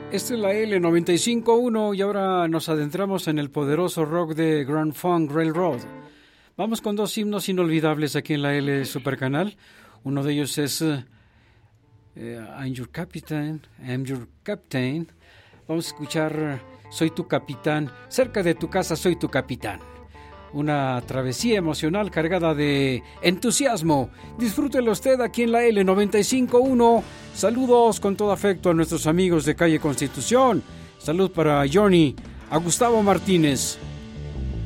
Esta es la L95.1 y ahora nos adentramos en el poderoso rock de Grand Funk Railroad. Vamos con dos himnos inolvidables aquí en la L Supercanal. Uno de ellos es I'm Your Captain. Vamos a escuchar Soy tu capitán. Cerca de tu casa soy tu capitán. Una travesía emocional cargada de entusiasmo. Disfrútelo usted aquí en la L95.1. Saludos con todo afecto a nuestros amigos de Calle Constitución. Salud para Johnny, a Gustavo Martínez.